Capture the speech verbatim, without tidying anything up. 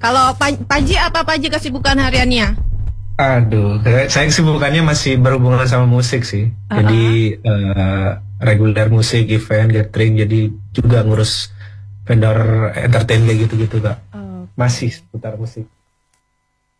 Kalau Pa- Paji apa Paji kesibukan hariannya? Aduh, saya kesibukannya masih berhubungan sama musik sih. Uh-uh. Jadi eh, reguler musik, event, gathering, jadi juga ngurus vendor entertain kayak gitu-gitu kak. Oh. Masih seputar musik.